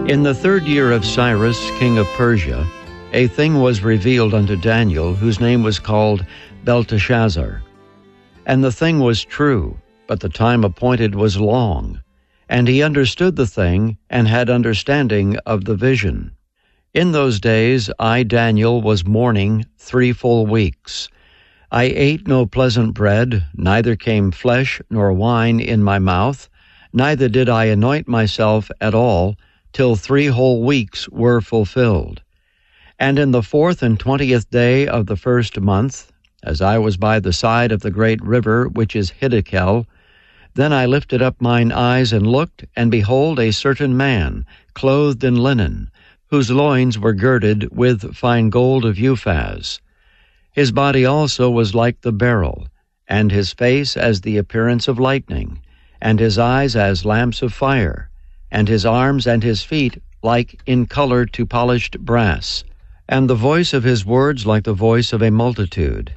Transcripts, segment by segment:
In the 3rd year of Cyrus, king of Persia, a thing was revealed unto Daniel, whose name was called Belteshazzar. And the thing was true, but the time appointed was long. And he understood the thing, and had understanding of the vision. In those days I, Daniel, was mourning 3 full weeks. I ate no pleasant bread, neither came flesh nor wine in my mouth, neither did I anoint myself at all, till 3 whole weeks were fulfilled. And in the 4th and 20th day of the 1st month, as I was by the side of the great river which is Hiddekel, then I lifted up mine eyes and looked, and behold, a certain man, clothed in linen, whose loins were girded with fine gold of Uphaz. His body also was like the beryl, and his face as the appearance of lightning, and his eyes as lamps of fire, and his arms and his feet like in color to polished brass, and the voice of his words like the voice of a multitude.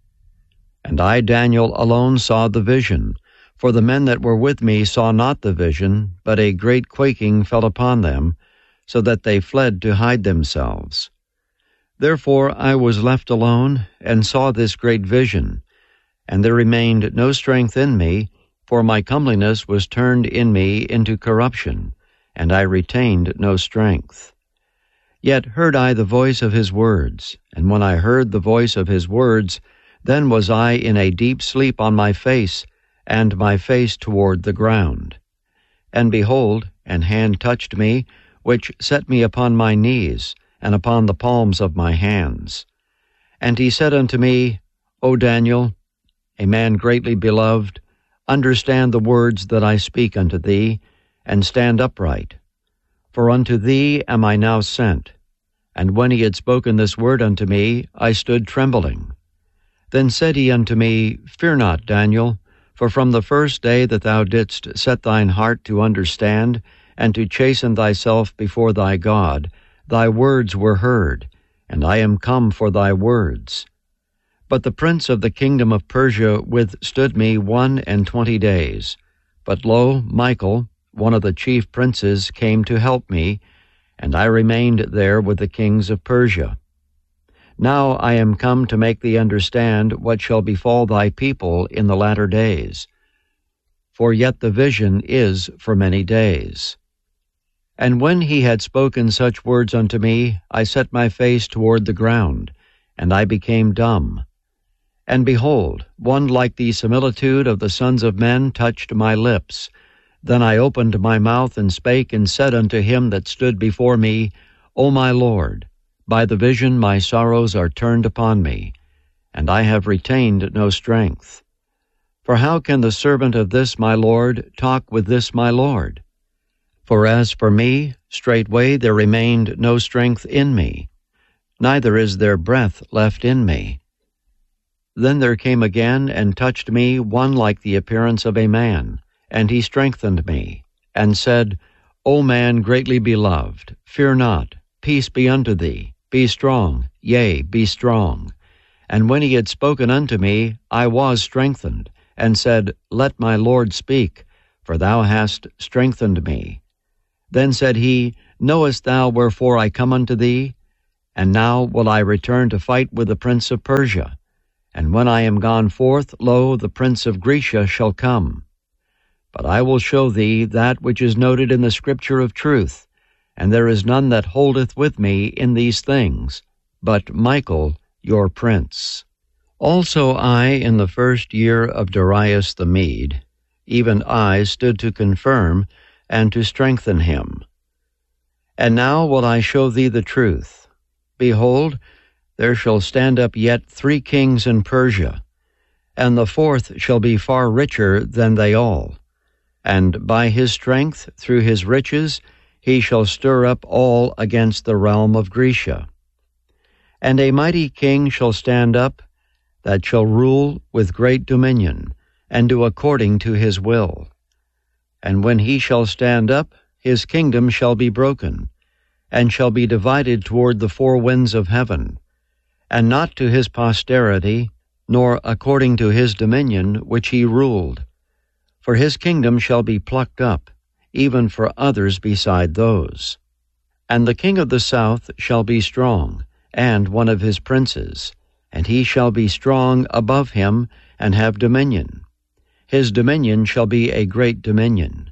And I, Daniel, alone saw the vision, for the men that were with me saw not the vision, but a great quaking fell upon them, so that they fled to hide themselves. Therefore I was left alone, and saw this great vision, and there remained no strength in me, for my comeliness was turned in me into corruption, and I retained no strength. Yet heard I the voice of his words, and when I heard the voice of his words, then was I in a deep sleep on my face, and my face toward the ground. And behold, an hand touched me, which set me upon my knees, and upon the palms of my hands. And he said unto me, O Daniel, a man greatly beloved, understand the words that I speak unto thee, and stand upright. For unto thee am I now sent. And when he had spoken this word unto me, I stood trembling. Then said he unto me, Fear not, Daniel, for from the first day that thou didst set thine heart to understand, and to chasten thyself before thy God, thy words were heard, and I am come for thy words. But the prince of the kingdom of Persia withstood me 21 days. But lo, Michael, one of the chief princes, came to help me, and I remained there with the kings of Persia. Now I am come to make thee understand what shall befall thy people in the latter days. For yet the vision is for many days. And when he had spoken such words unto me, I set my face toward the ground, and I became dumb. And behold, one like the similitude of the sons of men touched my lips. Then I opened my mouth and spake and said unto him that stood before me, O my Lord, by the vision my sorrows are turned upon me, and I have retained no strength. For how can the servant of this my Lord talk with this my Lord? For as for me, straightway there remained no strength in me, neither is there breath left in me. Then there came again and touched me one like the appearance of a man, and he strengthened me, and said, O man greatly beloved, fear not, peace be unto thee, be strong, yea, be strong. And when he had spoken unto me, I was strengthened, and said, Let my Lord speak, for thou hast strengthened me. Then said he, Knowest thou wherefore I come unto thee? And now will I return to fight with the prince of Persia. And when I am gone forth, lo, the prince of Grecia shall come. But I will show thee that which is noted in the scripture of truth, and there is none that holdeth with me in these things, but Michael your prince. Also I, in the 1st year of Darius the Mede, even I stood to confirm and to strengthen him. And now will I show thee the truth. Behold, there shall stand up yet 3 kings in Persia, and the 4th shall be far richer than they all. And by his strength, through his riches, he shall stir up all against the realm of Grecia. And a mighty king shall stand up, that shall rule with great dominion, and do according to his will. And when he shall stand up, his kingdom shall be broken, and shall be divided toward the 4 winds of heaven, and not to his posterity, nor according to his dominion which he ruled. For his kingdom shall be plucked up, even for others beside those. And the king of the south shall be strong, and one of his princes, and he shall be strong above him, and have dominion. His dominion shall be a great dominion.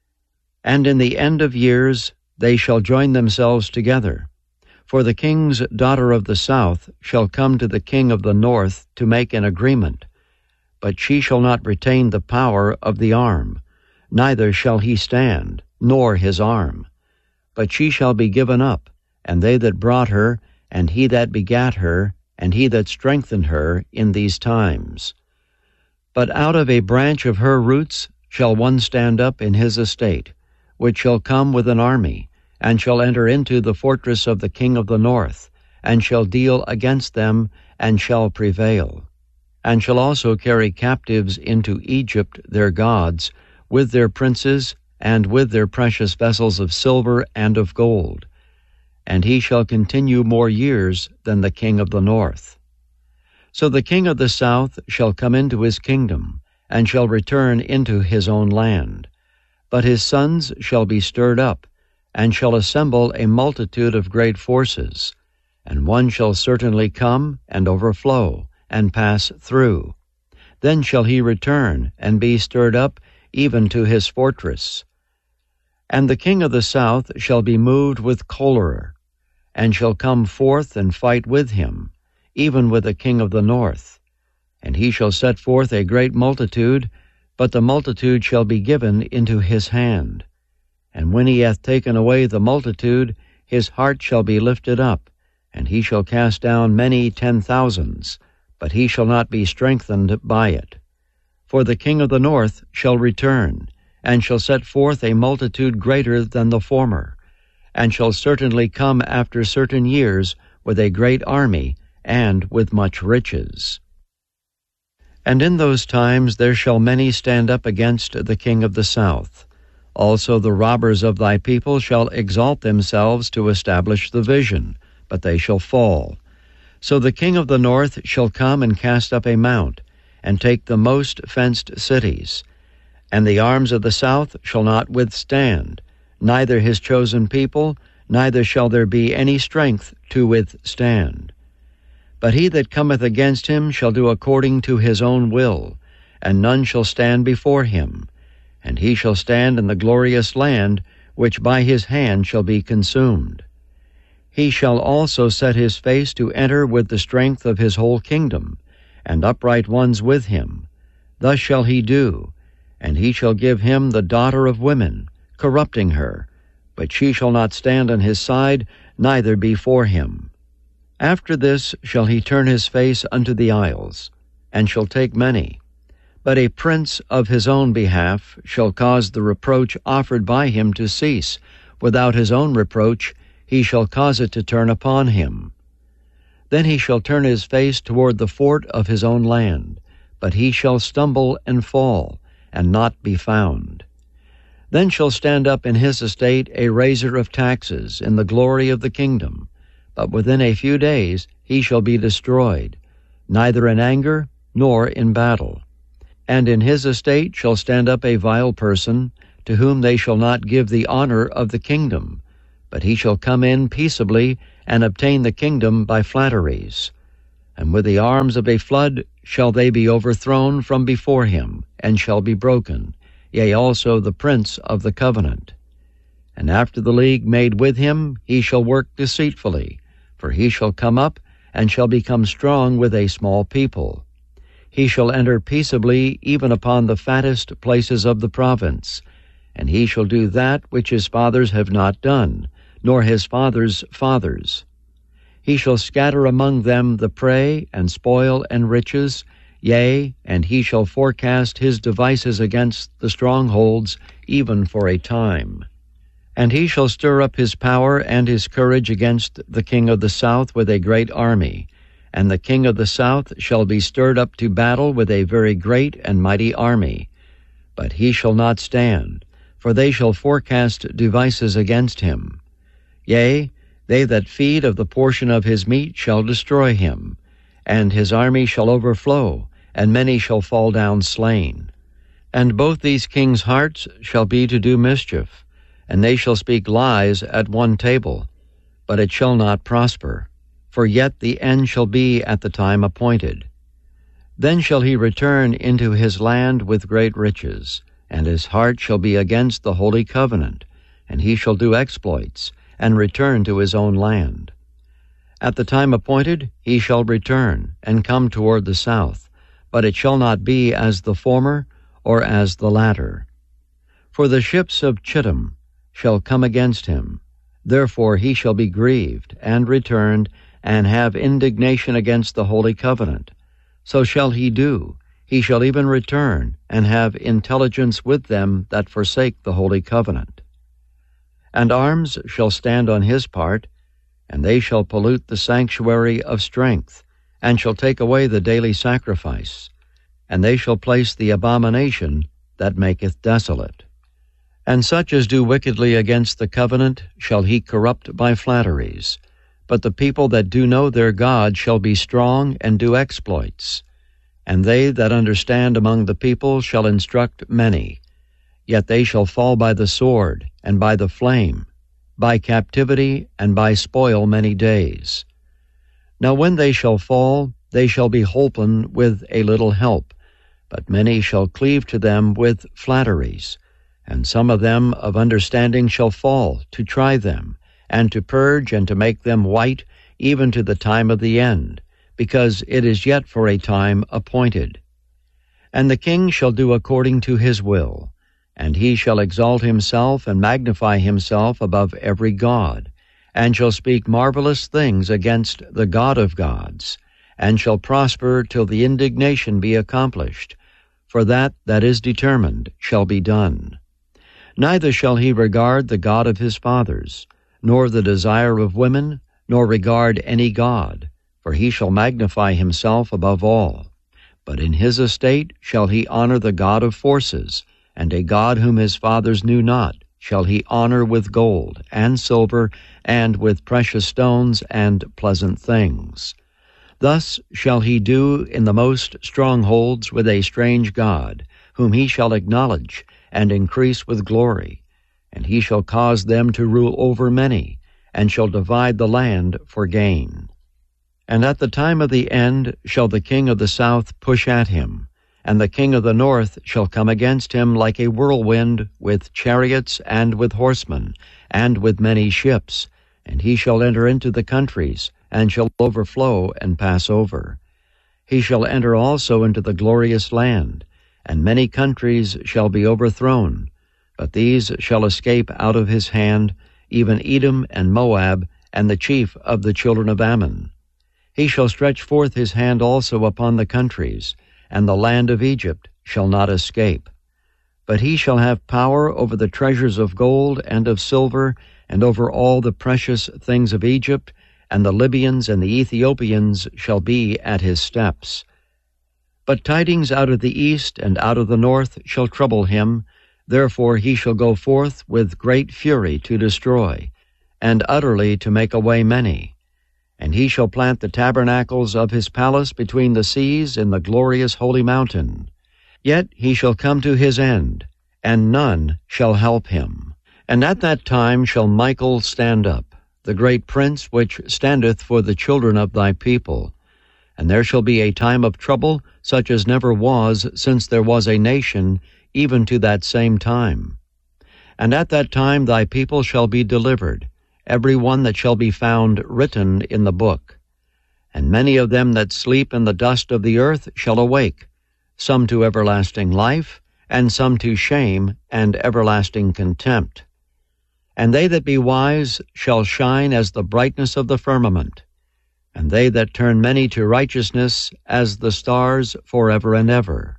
And in the end of years they shall join themselves together. For the king's daughter of the south shall come to the king of the north to make an agreement, but she shall not retain the power of the arm, neither shall he stand, nor his arm. But she shall be given up, and they that brought her, and he that begat her, and he that strengthened her in these times. But out of a branch of her roots shall one stand up in his estate, which shall come with an army, and shall enter into the fortress of the king of the north, and shall deal against them, and shall prevail, and shall also carry captives into Egypt their gods, with their princes, and with their precious vessels of silver and of gold. And he shall continue more years than the king of the north. So the king of the south shall come into his kingdom, and shall return into his own land. But his sons shall be stirred up, and shall assemble a multitude of great forces, and one shall certainly come and overflow, and pass through. Then shall he return, and be stirred up even to his fortress. And the king of the south shall be moved with choler, and shall come forth and fight with him, even with the king of the north. And he shall set forth a great multitude, but the multitude shall be given into his hand. And when he hath taken away the multitude, his heart shall be lifted up, and he shall cast down many 10,000s, but he shall not be strengthened by it. For the king of the north shall return, and shall set forth a multitude greater than the former, and shall certainly come after certain years with a great army, and with much riches. And in those times there shall many stand up against the king of the south. Also the robbers of thy people shall exalt themselves to establish the vision, but they shall fall. So the king of the north shall come and cast up a mount, and take the most fenced cities. And the arms of the south shall not withstand, neither his chosen people, neither shall there be any strength to withstand. But he that cometh against him shall do according to his own will, and none shall stand before him. And he shall stand in the glorious land, which by his hand shall be consumed. He shall also set his face to enter with the strength of his whole kingdom, and upright ones with him. Thus shall he do, and he shall give him the daughter of women, corrupting her, but she shall not stand on his side, neither before him. After this shall he turn his face unto the isles, and shall take many. But a prince of his own behalf shall cause the reproach offered by him to cease. Without his own reproach he shall cause it to turn upon him. Then he shall turn his face toward the fort of his own land, but he shall stumble and fall, and not be found. Then shall stand up in his estate a raiser of taxes in the glory of the kingdom, but within a few days he shall be destroyed, neither in anger nor in battle. And in his estate shall stand up a vile person, to whom they shall not give the honor of the kingdom, but he shall come in peaceably, and obtain the kingdom by flatteries. And with the arms of a flood shall they be overthrown from before him, and shall be broken, yea, also the prince of the covenant. And after the league made with him, he shall work deceitfully, for he shall come up, and shall become strong with a small people. He shall enter peaceably even upon the fattest places of the province, and he shall do that which his fathers have not done, nor his fathers' fathers. He shall scatter among them the prey, and spoil, and riches, yea, and he shall forecast his devices against the strongholds, even for a time. And he shall stir up his power and his courage against the king of the south with a great army, and the king of the south shall be stirred up to battle with a very great and mighty army. But he shall not stand, for they shall forecast devices against him. Yea, they that feed of the portion of his meat shall destroy him, and his army shall overflow, and many shall fall down slain. And both these kings' hearts shall be to do mischief, and they shall speak lies at one table, but it shall not prosper, for yet the end shall be at the time appointed. Then shall he return into his land with great riches, and his heart shall be against the holy covenant, and he shall do exploits, and return to his own land. At the time appointed he shall return, and come toward the south, but it shall not be as the former, or as the latter. For the ships of Chittim shall come against him, therefore he shall be grieved, and returned, and have indignation against the holy covenant. So shall he do, he shall even return, and have intelligence with them that forsake the holy covenant. And arms shall stand on his part, and they shall pollute the sanctuary of strength, and shall take away the daily sacrifice, and they shall place the abomination that maketh desolate. And such as do wickedly against the covenant shall he corrupt by flatteries. But the people that do know their God shall be strong and do exploits. And they that understand among the people shall instruct many. Yet they shall fall by the sword, and by the flame, by captivity, and by spoil many days. Now when they shall fall, they shall be holpen with a little help, but many shall cleave to them with flatteries. And some of them of understanding shall fall, to try them, and to purge, and to make them white, even to the time of the end, because it is yet for a time appointed. And the king shall do according to his will, and he shall exalt himself and magnify himself above every god, and shall speak marvelous things against the God of gods, and shall prosper till the indignation be accomplished, for that is determined shall be done. Neither shall he regard the God of his fathers, nor the desire of women, nor regard any god, for he shall magnify himself above all. But in his estate shall he honor the God of forces, and a God whom his fathers knew not shall he honor with gold, and silver, and with precious stones, and pleasant things. Thus shall he do in the most strongholds with a strange God, whom he shall acknowledge, and increase with glory. And he shall cause them to rule over many, and shall divide the land for gain. And at the time of the end shall the king of the south push at him, and the king of the north shall come against him like a whirlwind, with chariots, and with horsemen, and with many ships. And he shall enter into the countries, and shall overflow and pass over. He shall enter also into the glorious land, and many countries shall be overthrown, but these shall escape out of his hand, even Edom and Moab, and the chief of the children of Ammon. He shall stretch forth his hand also upon the countries, and the land of Egypt shall not escape. But he shall have power over the treasures of gold and of silver, and over all the precious things of Egypt, and the Libyans and the Ethiopians shall be at his steps. But tidings out of the east and out of the north shall trouble him, therefore he shall go forth with great fury to destroy, and utterly to make away many. And he shall plant the tabernacles of his palace between the seas in the glorious holy mountain. Yet he shall come to his end, and none shall help him. And at that time shall Michael stand up, the great prince which standeth for the children of thy people. And there shall be a time of trouble, such as never was since there was a nation, even to that same time. And at that time thy people shall be delivered, every one that shall be found written in the book. And many of them that sleep in the dust of the earth shall awake, some to everlasting life, and some to shame and everlasting contempt. And they that be wise shall shine as the brightness of the firmament, and they that turn many to righteousness as the stars forever and ever.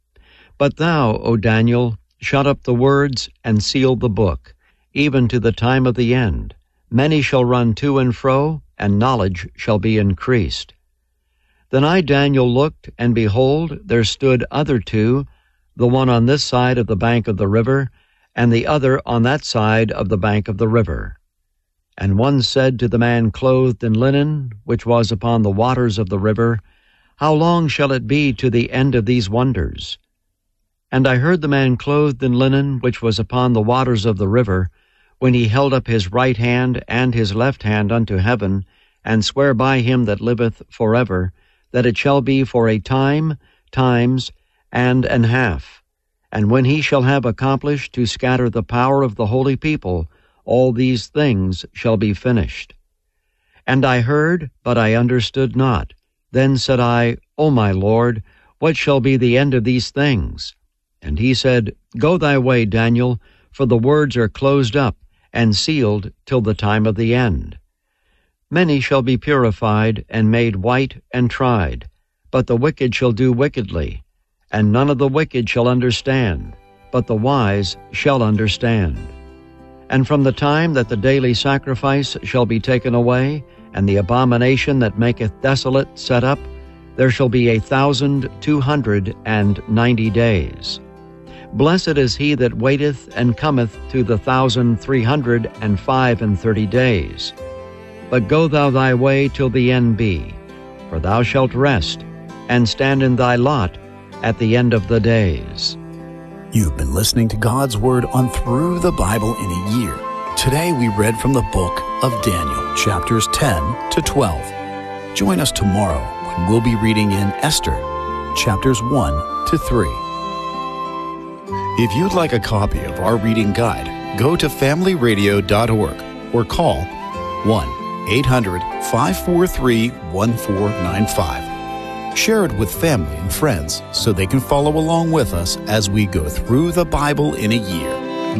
But thou, O Daniel, shut up the words and seal the book, even to the time of the end. Many shall run to and fro, and knowledge shall be increased. Then I, Daniel, looked, and behold, there stood other two, the one on this side of the bank of the river, and the other on that side of the bank of the river. And one said to the man clothed in linen, which was upon the waters of the river, How long shall it be to the end of these wonders? And I heard the man clothed in linen, which was upon the waters of the river, when he held up his right hand and his left hand unto heaven, and sware by him that liveth forever, that it shall be for a time, times, and an half. And when he shall have accomplished to scatter the power of the holy people, all these things shall be finished. And I heard, but I understood not. Then said I, O my Lord, what shall be the end of these things? And he said, Go thy way, Daniel, for the words are closed up and sealed till the time of the end. Many shall be purified and made white and tried, but the wicked shall do wickedly, and none of the wicked shall understand, but the wise shall understand. And from the time that the daily sacrifice shall be taken away, and the abomination that maketh desolate set up, there shall be 1,290 days. Blessed is he that waiteth and cometh to the 1,335 days. But go thou thy way till the end be, for thou shalt rest, and stand in thy lot at the end of the days. You've been listening to God's Word on Through the Bible in a Year. Today we read from the book of Daniel, chapters 10 to 12. Join us tomorrow when we'll be reading in Esther, chapters 1 to 3. If you'd like a copy of our reading guide, go to familyradio.org or call 1-800-543-1495. Share it with family and friends so they can follow along with us as we go through the Bible in a year.